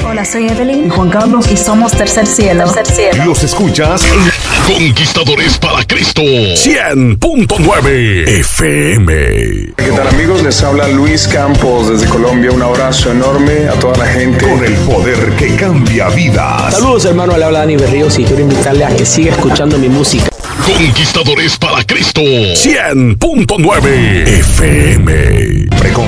Hola, soy Evelyn y Juan Carlos y somos Tercer Cielo. Los escuchas en Conquistadores para Cristo 100.9 FM. ¿Qué tal, amigos? Les habla Luis Campos desde Colombia. Un abrazo enorme a toda la gente. Con el poder que cambia vidas. Saludos, hermano, le habla Dani Berríos y quiero invitarle a que siga escuchando mi música. Conquistadores para Cristo 100.9 FM.